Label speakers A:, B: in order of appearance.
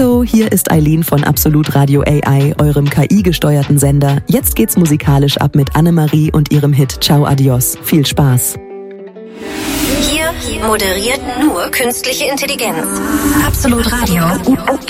A: Hallo, hier ist Eileen von Absolut Radio AI, eurem KI-gesteuerten Sender. Jetzt geht's musikalisch ab mit Annemarie und ihrem Hit Ciao Adios. Viel Spaß.
B: Hier moderiert nur künstliche Intelligenz. Absolut Radio.